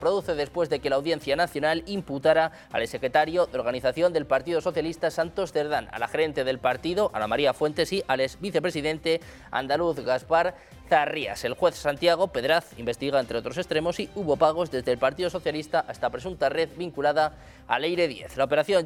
produce después de que la Audiencia Nacional imputara al secretario de organización del Partido Socialista, Santos Cerdán, a la gerente del partido, Ana María Fuentes, y al ex vicepresidente andaluz, Gaspar Zarrías. El juez Santiago Pedraz investiga, entre otros extremos, si hubo pagos desde el Partido Socialista hasta presunta red vinculada a Leire 10. La operación